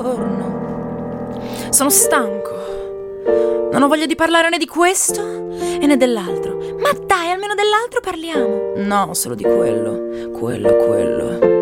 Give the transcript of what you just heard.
giorno. Sono stanco. Non ho voglia di parlare né di questo e né dell'altro. Ma dai, almeno dell'altro parliamo. No, solo di quello. Quello.